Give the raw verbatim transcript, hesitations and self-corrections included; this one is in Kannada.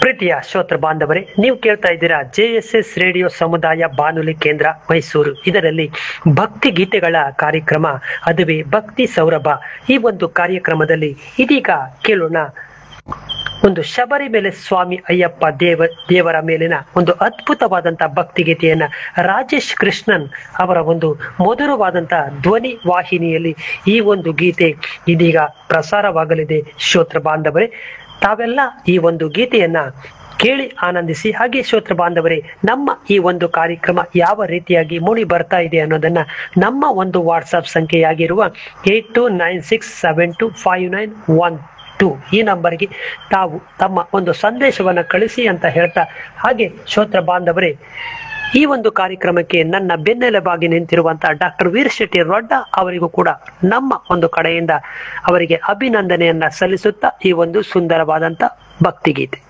ಪ್ರೀತಿಯ ಶ್ರೋತೃ ಬಾಂಧವರೇ, ನೀವು ಕೇಳ್ತಾ ಇದ್ದೀರಾ ಜೆ ಎಸ್ ಎಸ್ ರೇಡಿಯೋ ಸಮುದಾಯ ಬಾನುಲಿ ಕೇಂದ್ರ ಮೈಸೂರು. ಇದರಲ್ಲಿ ಭಕ್ತಿ ಗೀತೆಗಳ ಕಾರ್ಯಕ್ರಮ, ಅದುವೇ ಭಕ್ತಿ ಸೌರಭ. ಈ ಒಂದು ಕಾರ್ಯಕ್ರಮದಲ್ಲಿ ಇದೀಗ ಕೇಳೋಣ ಒಂದು ಶಬರಿಮಲೆ ಸ್ವಾಮಿ ಅಯ್ಯಪ್ಪ ದೇವ ದೇವರ ಮೇಲಿನ ಒಂದು ಅದ್ಭುತವಾದಂತಹ ಭಕ್ತಿ ಗೀತೆಯನ್ನ ರಾಜೇಶ್ ಕೃಷ್ಣನ್ ಅವರ ಒಂದು ಮಧುರವಾದಂತ ಧ್ವನಿ ವಾಹಿನಿಯಲ್ಲಿ ಈ ಒಂದು ಗೀತೆ ಇದೀಗ ಪ್ರಸಾರವಾಗಲಿದೆ. ಶ್ರೋತೃ ಬಾಂಧವರೇ, ತಾವೆಲ್ಲ ಈ ಒಂದು ಗೀತೆಯನ್ನ ಕೇಳಿ ಆನಂದಿಸಿ. ಹಾಗೆ ಶ್ರೋತೃ ಬಾಂಧವರೇ, ನಮ್ಮ ಈ ಒಂದು ಕಾರ್ಯಕ್ರಮ ಯಾವ ರೀತಿಯಾಗಿ ಮೂಡಿ ಬರ್ತಾ ಇದೆ ಅನ್ನೋದನ್ನ ನಮ್ಮ ಒಂದು WhatsApp ಸಂಖ್ಯೆಯಾಗಿರುವ eight to nine six seven to five nine one to ಈ ನಂಬರ್ಗೆ ತಾವು ತಮ್ಮ ಒಂದು ಸಂದೇಶವನ್ನ ಕಳಿಸಿ ಅಂತ ಹೇಳ್ತಾ, ಹಾಗೆ ಶ್ರೋತೃ ಬಾಂಧವರೇ, ಈ ಒಂದು ಕಾರ್ಯಕ್ರಮಕ್ಕೆ ನನ್ನ ಬೆನ್ನೆಲುಬಾಗಿ ನಿಂತಿರುವಂತಹ ಡಾಕ್ಟರ್ ವೀರ್ ಶೆಟ್ಟಿ ರೊಡ್ಡ ಅವರಿಗೂ ಕೂಡ ನಮ್ಮ ಒಂದು ಕಡೆಯಿಂದ ಅವರಿಗೆ ಅಭಿನಂದನೆಯನ್ನ ಸಲ್ಲಿಸುತ್ತಾ ಈ ಒಂದು ಸುಂದರವಾದಂತ ಭಕ್ತಿಗೀತೆ.